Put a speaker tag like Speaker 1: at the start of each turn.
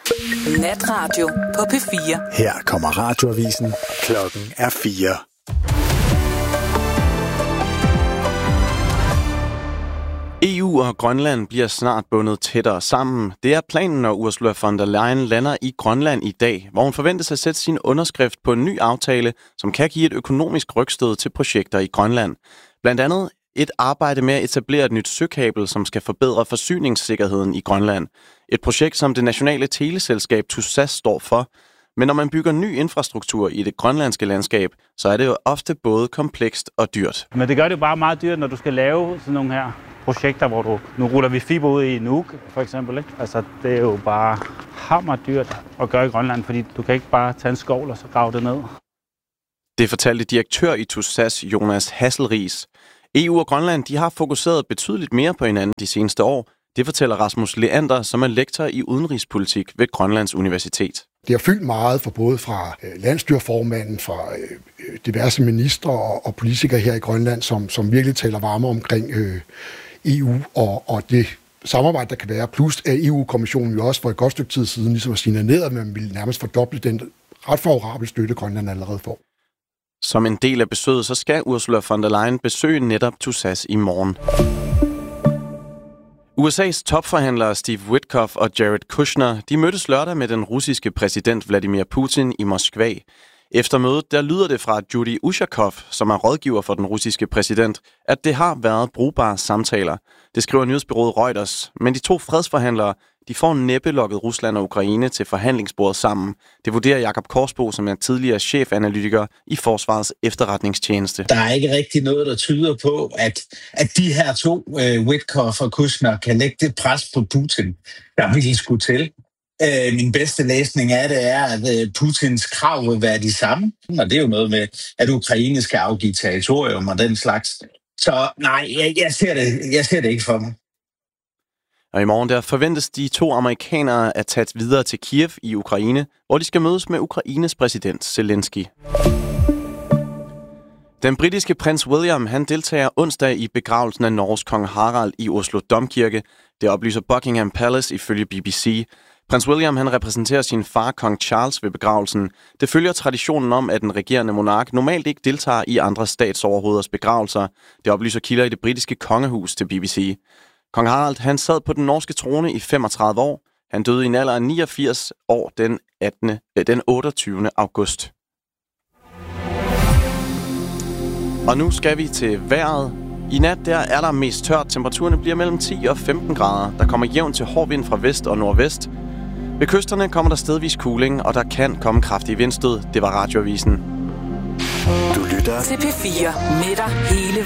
Speaker 1: Natradio på P4.
Speaker 2: Her kommer radioavisen. Klokken er 4.
Speaker 3: EU og Grønland bliver snart bundet tættere sammen. Det er planen, når Ursula von der Leyen lander i Grønland i dag, hvor hun forventes at sætte sin underskrift på en ny aftale, som kan give et økonomisk rygstød til projekter i Grønland. Blandt andet et arbejde med at etablere et nyt søkabel, som skal forbedre forsyningssikkerheden i Grønland. Et projekt, som det nationale teleselskab TUSAS står for. Men når man bygger ny infrastruktur i det grønlandske landskab, så er det jo ofte både komplekst og dyrt.
Speaker 4: Men det gør det jo bare meget dyrt, når du skal lave sådan nogle her projekter, hvor nu ruller vi fiber ud i Nuuk, for eksempel. Ikke? Altså, det er jo bare hammerdyrt at gøre i Grønland, fordi du kan ikke bare tage en skovl og så grave det ned.
Speaker 3: Det fortalte direktør i TUSAS, Jonas Hasselriis. EU og Grønland de har fokuseret betydeligt mere på hinanden de seneste år. Det fortæller Rasmus Leander, som er lektor i udenrigspolitik ved Grønlands Universitet.
Speaker 5: Det har fyldt meget for både fra landsstyreformanden, fra diverse ministre og politikere her i Grønland, som virkelig taler varme omkring EU og det samarbejde, der kan være. Plus at EU-kommissionen jo også for et godt stykke tid siden ligesom at signalere, at man ville nærmest fordoble den ret favorable støtte, Grønland allerede får.
Speaker 3: Som en del af besøget, så skal Ursula von der Leyen besøge netop TUSAS i morgen. USA's topforhandlere Steve Witkoff og Jared Kushner, de mødtes lørdag med den russiske præsident Vladimir Putin i Moskva. Efter mødet, der lyder det fra Judy Ushakov, som er rådgiver for den russiske præsident, at det har været brugbare samtaler. Det skriver nyhedsbureauet Reuters, men de to fredsforhandlere, de får næppe lokket Rusland og Ukraine til forhandlingsbordet sammen. Det vurderer Jakob Korsbo, som er tidligere chefanalytiker i Forsvarets efterretningstjeneste.
Speaker 6: Der er ikke rigtig noget, der tyder på, at de her to, Witkoff og Kushner, kan lægge det pres på Putin, der vil skulle til. Min bedste læsning af det er, at Putins krav vil være de samme. Og det er jo noget med, at Ukraine skal afgive territorium og den slags. Så nej, jeg ser det ikke for mig.
Speaker 3: Og i morgen der forventes de to amerikanere at tage videre til Kiev i Ukraine, hvor de skal mødes med Ukraines præsident Zelensky. Den britiske prins William, han deltager onsdag i begravelsen af Norges kong Harald i Oslo Domkirke. Det oplyser Buckingham Palace ifølge BBC. Prins William, han repræsenterer sin far, kong Charles, ved begravelsen. Det følger traditionen om, at den regerende monark normalt ikke deltager i andre statsoverhoveders begravelser. Det oplyser kilder i det britiske kongehus til BBC. Kong Harald, han sad på den norske trone i 35 år. Han døde i en alder af 89 år den 28. august. Og nu skal vi til vejret. I nat der er der mest tørt. Temperaturerne bliver mellem 10 og 15 grader. Der kommer jævn til hård vind fra vest og nordvest. Ved kysterne kommer der stedvis kuling, og der kan komme kraftige vindstød. Det var radioavisen.
Speaker 2: Du lytter
Speaker 1: til P4 med dig hele